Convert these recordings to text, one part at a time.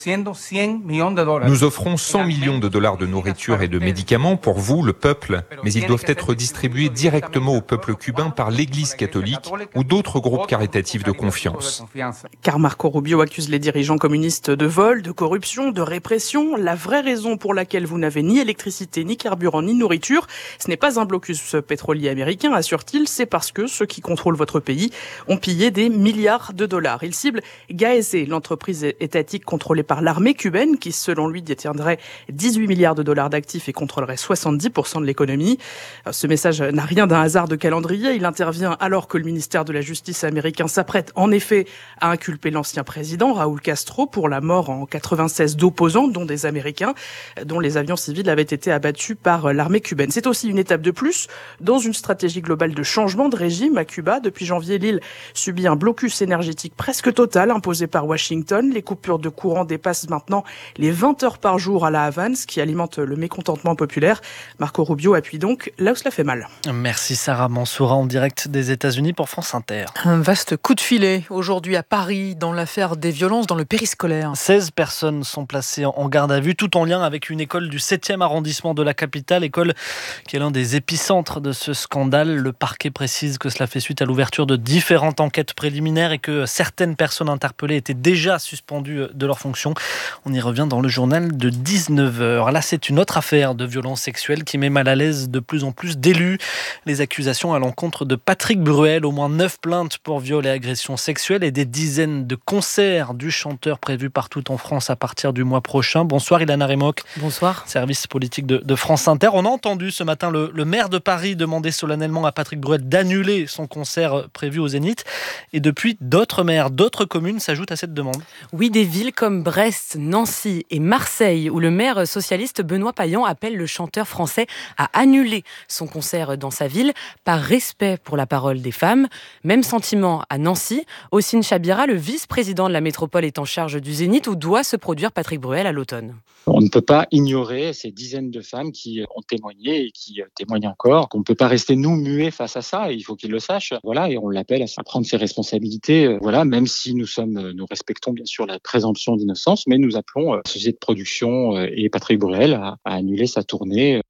Nous offrons 100 millions de dollars de nourriture et de médicaments pour vous, le peuple, mais ils doivent être distribués directement au peuple cubain par l'Église catholique ou d'autres groupes caritatifs de confiance. Car Marco Rubio accuse les dirigeants communistes de vol, de corruption, de répression. La vraie raison pour laquelle vous n'avez ni électricité, ni carburant, ni nourriture, ce n'est pas un blocus pétrolier américain, assure-t-il, c'est parce que ceux qui contrôlent votre pays ont pillé des milliards de dollars. Il cible Gaese, l'entreprise étatique contrôlée par l'armée cubaine, qui selon lui détiendrait 18 milliards de dollars d'actifs et contrôlerait 70% de l'économie. Ce message n'a rien d'un hasard de calendrier. Il intervient alors que le ministère de la Justice américain s'apprête en effet à inculper l'ancien président Raúl Castro pour la mort en 96 d'opposants, dont des Américains, dont les avions civils avaient été abattus par l'armée cubaine. C'est aussi une étape de plus dans une stratégie globale de changement de régime à Cuba. Depuis janvier, l'île subit un blocus énergétique presque total imposé par Washington. Les coupures de courant dépassent maintenant les 20 heures par jour à la Havane, ce qui alimente le mécontentement populaire. Marco Rubio appuie donc là où cela fait mal. Merci Sarah Mansoura en direct des États-Unis pour France Inter. Un vaste coup de filet aujourd'hui à Paris dans l'affaire des violences dans le périscolaire. 16 personnes sont placées en garde à vue, tout en lien avec une école du 7e arrondissement de la capitale, école qui est l'un des épicentres de ce scandale. Le parquet précise que cela fait suite à l'ouverture de différentes enquêtes préliminaires et que certaines personnes interpellées étaient déjà suspendues de leurs fonctions. On y revient dans le journal de 19h. Là, c'est une autre affaire de violence sexuelle qui met mal à l'aise de plus en plus d'élus. Les accusations à l'encontre de Patrick Bruel, au moins 9 plaintes pour viol et agression sexuelle et des dizaines de concerts du chanteur prévus partout en France à partir du mois prochain. Bonsoir Ilana Remoc. Bonsoir. Service politique de France Inter. On a entendu ce matin le maire de Paris demander solennellement à Patrick Bruel d'annuler son concert prévu au Zénith. Et depuis, d'autres maires, d'autres communes s'ajoutent à cette demande. Oui, des villes comme Brest, Nancy et Marseille, où le maire socialiste Benoît Payan appelle le chanteur français à annuler son concert dans sa ville par respect pour la parole des femmes. Même sentiment à Nancy. Ossine Chabira, le vice-président de la métropole, est en charge du Zénith où doit se produire Patrick Bruel à l'automne. On ne peut pas ignorer ces dizaines de femmes qui ont témoigné et qui témoignent encore. On ne peut pas rester nous muets face à ça. Et il faut qu'ils le sachent. Voilà, et on l'appelle à prendre ses responsabilités. Voilà, même si nous respectons bien sûr la présomption d'innocence, mais nous appelons la société de production et Patrick Bruel à annuler sa tournée.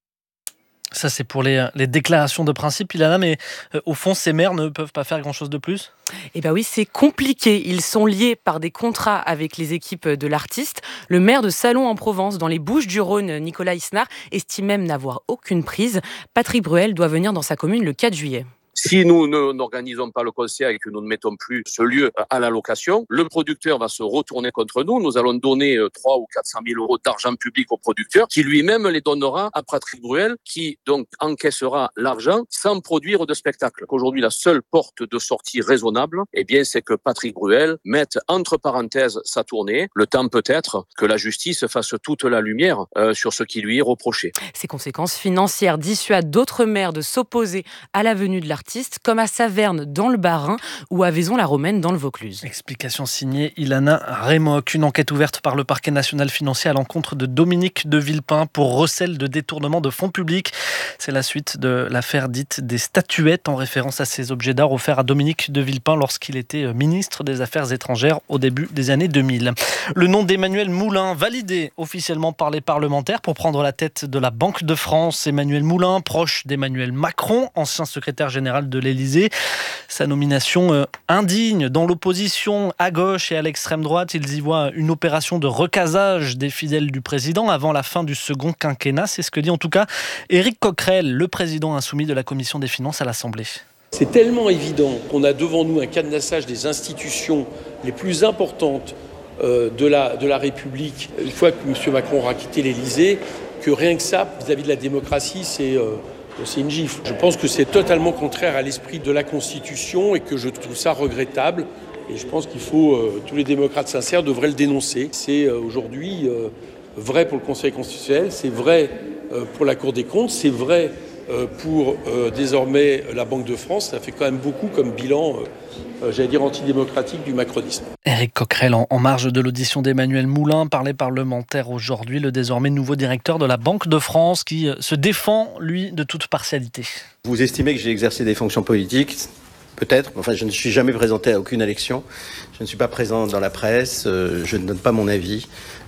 Ça, c'est pour les déclarations de principe, Ilana, mais au fond, ces maires ne peuvent pas faire grand-chose de plus ? Eh bien oui, c'est compliqué. Ils sont liés par des contrats avec les équipes de l'artiste. Le maire de Salon-en-Provence, dans les Bouches-du-Rhône, Nicolas Isnard, estime même n'avoir aucune prise. Patrick Bruel doit venir dans sa commune le 4 juillet. Si nous n'organisons pas le concert et que nous ne mettons plus ce lieu à la location, le producteur va se retourner contre nous. Nous allons donner 3 ou 400 000 euros d'argent public au producteur qui lui-même les donnera à Patrick Bruel qui donc encaissera l'argent sans produire de spectacle. Aujourd'hui, la seule porte de sortie raisonnable, eh bien, c'est que Patrick Bruel mette entre parenthèses sa tournée, le temps peut-être que la justice fasse toute la lumière sur ce qui lui est reproché. Ces conséquences financières dissuadent d'autres maires de s'opposer à la venue de l'artiste, comme à Saverne dans le Bas-Rhin ou à Vaison-la-Romaine dans le Vaucluse. Explication signée Ilana Remoc. Une enquête ouverte par le parquet national financier à l'encontre de Dominique de Villepin pour recel de détournement de fonds publics. C'est la suite de l'affaire dite des statuettes en référence à ces objets d'art offerts à Dominique de Villepin lorsqu'il était ministre des Affaires étrangères au début des années 2000. Le nom d'Emmanuel Moulin validé officiellement par les parlementaires pour prendre la tête de la Banque de France. Emmanuel Moulin, proche d'Emmanuel Macron, ancien secrétaire général de l'Élysée. Sa nomination indigne dans l'opposition à gauche et à l'extrême droite. Ils y voient une opération de recasage des fidèles du président avant la fin du second quinquennat. C'est ce que dit en tout cas Éric Coquerel, le président insoumis de la Commission des finances à l'Assemblée. C'est tellement évident qu'on a devant nous un cadenassage des institutions les plus importantes de la République une fois que M. Macron aura quitté l'Élysée, que rien que ça, vis-à-vis de la démocratie, c'est une gifle. Je pense que c'est totalement contraire à l'esprit de la Constitution et que je trouve ça regrettable. Et je pense tous les démocrates sincères devraient le dénoncer. C'est aujourd'hui vrai pour le Conseil constitutionnel, c'est vrai pour la Cour des comptes, c'est vrai pour désormais la Banque de France. Ça fait quand même beaucoup comme bilan, antidémocratique du macronisme. Éric Coquerel en marge de l'audition d'Emmanuel Moulin par les parlementaires aujourd'hui, le désormais nouveau directeur de la Banque de France qui se défend, lui, de toute partialité. Vous estimez que j'ai exercé des fonctions politiques ? Peut-être. Enfin, je ne suis jamais présenté à aucune élection. Je ne suis pas présent dans la presse. Je ne donne pas mon avis.